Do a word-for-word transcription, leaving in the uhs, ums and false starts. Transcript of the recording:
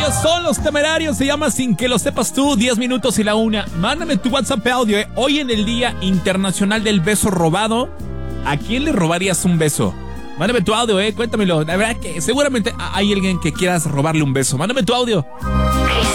Ellos son Los Temerarios, se llama Sin que lo sepas tú, diez minutos y la una. Mándame tu WhatsApp de audio, ¿eh? Hoy en el Día Internacional del Beso Robado, ¿a quién le robarías un beso? Mándame tu audio, eh, cuéntamelo. La verdad que seguramente hay alguien que quieras robarle un beso. Mándame tu audio.